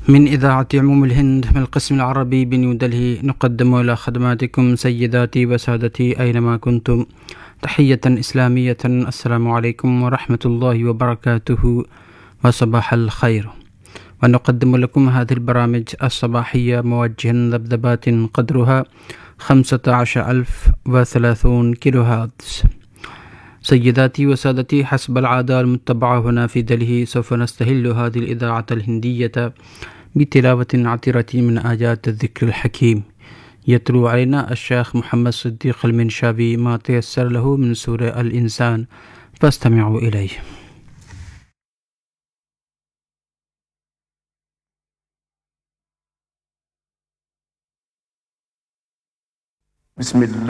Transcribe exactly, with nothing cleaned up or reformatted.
من إذاعة عموم الهند من القسم العربي بنيودلهي، نقدم إلى خدماتكم سيداتي وسادتي أينما كنتم تحية إسلامية. السلام عليكم ورحمة الله وبركاته وصباح الخير. ونقدم لكم هذه البرامج الصباحية موجها ذبذبات قدرها خمسة عشر ألف وثلاثون كيلو هرتز. سيداتي وسادتي، حسب العادة المتبعة هنا في دلهي، سوف نستهل هذه الإذاعة الهندية بتلاوة عطرة من آيات الذكر الحكيم. يتلو علينا الشيخ محمد صديق المنشابي ما تيسر له من سورة الإنسان، فاستمعوا إليه. بسم الله